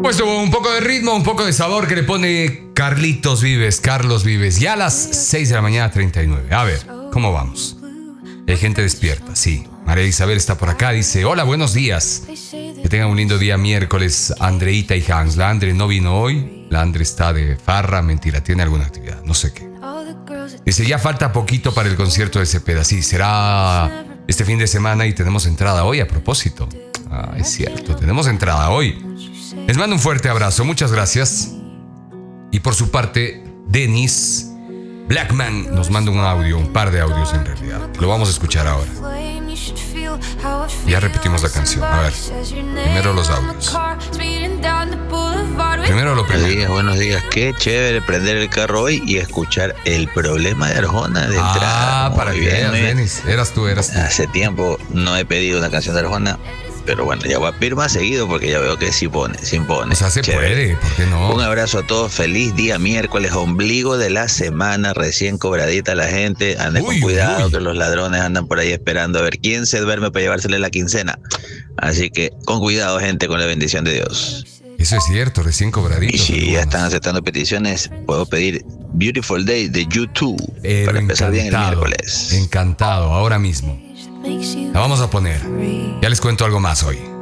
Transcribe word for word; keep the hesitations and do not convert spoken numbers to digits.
Pues un poco de ritmo, un poco de sabor que le pone Carlitos Vives, Carlos Vives. Ya a las seis de la mañana, treinta y nueve. A ver, ¿cómo vamos? Hay gente despierta, sí. María Isabel está por acá, dice: hola, buenos días. Que tengan un lindo día miércoles, Andreita y Hans. La Andre no vino hoy. La Andre está de farra, mentira, tiene alguna actividad, no sé qué. Dice: ya falta poquito para el concierto de Cepeda. Sí, será este fin de semana y tenemos entrada hoy a propósito. Ah, es cierto, tenemos entrada hoy. Les mando un fuerte abrazo, muchas gracias. Y por su parte, Dennis Blackman nos manda un audio, un par de audios en realidad. Lo vamos a escuchar ahora. Ya repetimos la canción. A ver, primero los audios. Primero lo primero. Buenos días, buenos días. Qué chévere prender el carro hoy y escuchar el problema de Arjona de ah, entrada. Ah, para que veas, Dennis. Eras tú, eras tú. Hace tiempo no he pedido una canción de Arjona, pero bueno, ya voy a pedir más seguido porque ya veo que sí pone, sí impone. O sea, se chévere. Puede, ¿por qué no? Un abrazo a todos, feliz día miércoles, ombligo de la semana, recién cobradita la gente. Anden uy, con cuidado uy. que los ladrones andan por ahí esperando a ver quién se duerme para llevársele la quincena. Así que con cuidado, gente, con la bendición de Dios. Eso es cierto, recién cobradito. Y si ya están aceptando peticiones, puedo pedir Beautiful Day de YouTube eh, para empezar bien el miércoles. Encantado, ahora mismo. La vamos a poner. Ya les cuento algo más hoy.